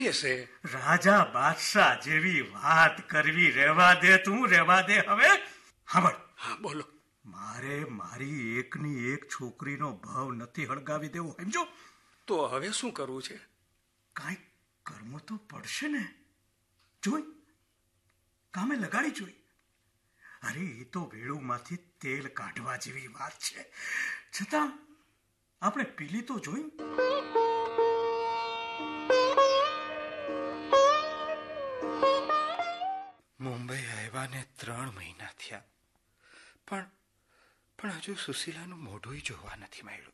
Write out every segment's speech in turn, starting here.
છે. રાજા બાદશાહ જેવી વાત કરવી રહેવા દે, તું રહેવા દે. હવે સાંભળ. હા બોલો. મારે મારી એકની એક છોકરીનો ભાવ નથી હળગાવી દેવો, સમજો? તો હવે શું કરવું છે? કાંઈક કરવું તો પડશે ને. જોઈ કામે લગાડી જોઈ. અરે એ તો વેળુમાંથી તેલ કાઢવા જેવી વાત છે, છતાં આપણે પીલી તો જોઈ. મુંબઈ આવ્યાને 3 મહિના થયા, પણ હજુ સુશીલાનું મોઢું જોવા નથી મળ્યું.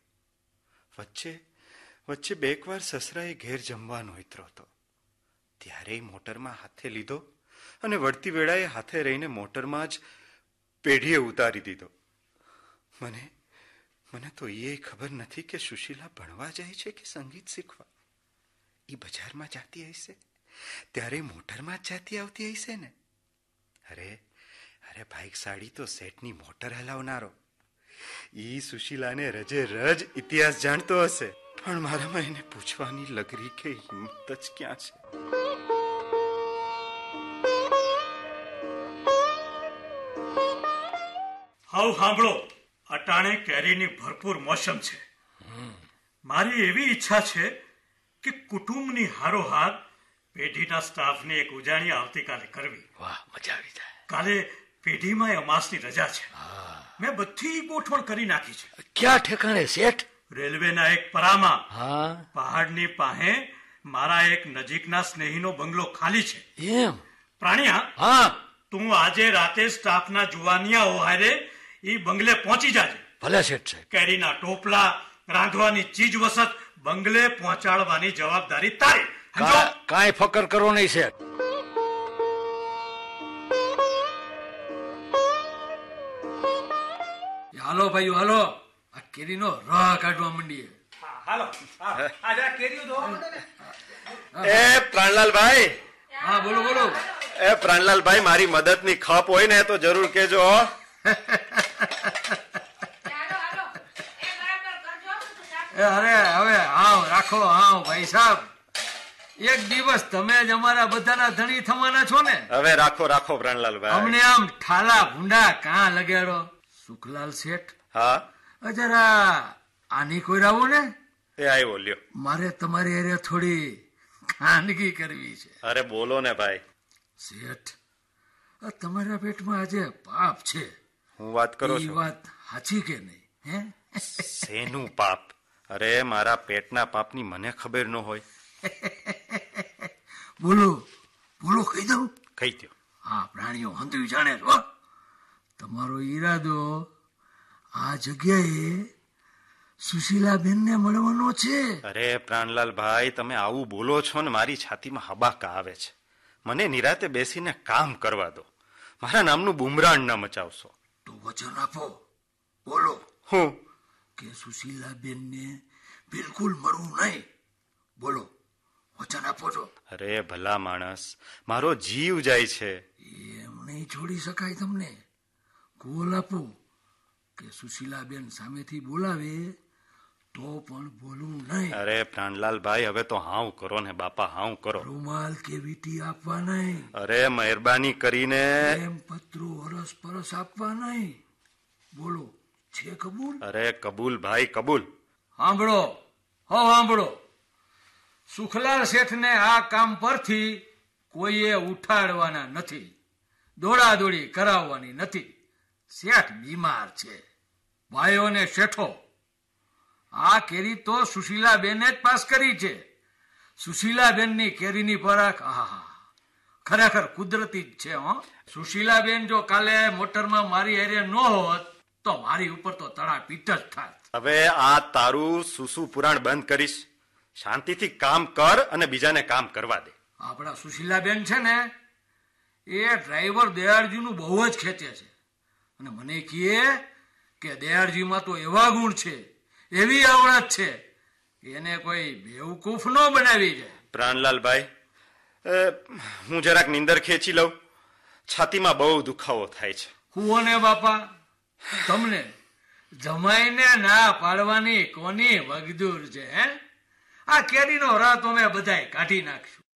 વચ્ચે 2 વાર સસરાએ ઘેર જમવાનો ઉતરો હતો, ત્યારે મોટરમાં હાથે લીધો અને વળતી વેળાએ હાથે રહીને મોટરમાં જ પેઢીએ ઉતારી દીધો. મને તો એ ખબર નથી કે સુશીલા ભણવા જાય છે કે સંગીત શીખવા. એ બજારમાં જાતી હશે ત્યારે મોટરમાં જ જાતી આવતી હશે ને. અરે ભાઈ સાડી તો શેઠની મોટર હલાવનારો. ઈ સુશીલાને રજે રજ ઇતિહાસ જાણતો હશે, પણ મારામાં એને પૂછવાની લગરી કે હિંમત જ ક્યાં છે. હાવ સાંભળો, અટાણે કેરીની ભરપૂર મોસમ છે. મારી એવી ઈચ્છા છે કે કુટુંબની હારોહાર પેઢીના સ્ટાફની એક ઉજાણી આવતીકાલે કરવી. વાહ, મજા આવી જાય. કાલે પેઢીમાં અમાસની રજા છે. મેં બધી ગોઠવણ કરી નાખી છે. ક્યાં ઠેકાણે શેઠ? રેલવેના એક પરામાં. હા, પહાડની પાસે મારા એક નજીકના સ્નેહીનો બંગલો ખાલી છે. એમ? પ્રાણિયા, હા, તું આજે રાતે સ્ટાફના જુવાનિયાઓ હારે ઈ બંગલે પહોંચી જાજે. ભલે શેઠ સાહેબ. કેરીના ટોપલા, રાંધવાની ચીજ વસત બંગલે પહોંચાડવાની જવાબદારી તારી. કાંઈ ફકર કરો નહીં શેઠ. હાલો ભાઈઓ હાલો, આ કેરીનો રહ કાઢવા માંડીએ. હાલો આ કેરીઓ દો. એ પ્રાણલાલભાઈ. હા બોલો બોલો. એ પ્રાણલાલભાઈ, મારી મદદની ખપ હોય ને તો જરૂર કેજો. અરે હવે આવ રાખો, આવ ભાઈ સાહેબ. એક દિવસ તમે જ અમારા બધાના ધણી થવાના છો ને. હવે રાખો પ્રાણલાલભાઈ. અમને આમ ઠાલા ભૂંડા કાં લગાડો. સુખલાલ શેઠ, હા જરા આની કોઈ રાવો ને. એ આવ્યો લ્યો. મારે તમારી હારે થોડી ખાનગી કરવી છે. અરે બોલો ને ભાઈ. શેઠ, તમારા પેટમાં આજે પાપ છે. હું વાત કરો એ છો? વાત સાચી કે નહીં? હે શેનું પાપ? અરે મારા પેટના પાપની મને ખબર ન હોય. બોલો બોલો, કહી દઉં? કહી દો. હા, પ્રાણીઓ હંધુય જાણે છો. તમારો ઈરાદો આ જગ્યાએ સુશીલાબેન ને મળવાનો છે. અરે પ્રાણલાલભાઈ, તમે આવું બોલો છો ને મારી છાતીમાં હબાકા આવે છે. મને નિરાતે બેસીને કામ કરવા દો. મારા નામનું બુમરાણ ન મચાવશો. તો વચન આપો, બોલો. હું કે સુશીલાબેન ને બિલકુલ મળવું નહીં. બોલો, વચન આપો છો? અરે ભલા માણસ, મારો જીવ જાય છે. એમ નહીં છોડી શકાય તમને. કોલ આપો કે સુશીલાબેન સામેથી બોલાવે તો પણ બોલવું નહીં. અરે પ્રાણલાલભાઈ, હવે તો હાવ કરો ને બાપા, હાવ કરો. રૂમાલ કે વીટી આપવા નહીં. અરે મહેરબાની કરીને. એમ પત્રો હરસ પરસ આપવા નહીં. બોલો, છે કબૂલ? અરે કબૂલ ભાઈ, કબૂલ. સાંભળો, સાંભળો. સુખલાલ શેઠને આ કામ પરથી કોઈએ ઉઠાડવાના નથી. દોડાદોડી કરાવવાની નથી. શેઠ બીમાર છે. ભાઈઓને શેઠો, આ કેરી તો સુશીલાબેને જ પાસ કરી છે. સુશીલાબેનની કેરીની પરાખ ખરેખર કુદરતી જ છે. સુશીલાબેન જો કાલે મોટરમાં મારી હારે ન હોત તો મારી ઉપર તો તળા પીટ જ થાત. હવે આ તારું સુસુ પુરાણ બંધ કરીશ. શાંતિથી કામ કર અને બીજાને કામ કરવા દે. આપણા સુશીલાબેન છે ને, એ ડ્રાઈવર દયાળજીનું બહુ જ ખેંચે છે. અને મને કહે કે દયાળજીમાં તો એવા ગુણ છે, એવી આવડત છે, એને કોઈ બેવકૂફ ન બનાવી જાય. પ્રાણલાલભાઈ, હું જરાક નીંદર ખેંચી લઉં. છાતીમાં બહુ દુખાવો થાય છે. હુઓને બાપા, તમને જમાઈને ના પાડવાની કોની વગદૂર છે? હે, આ કેરીનો રસ અમે બધાય કાઢી નાખશું.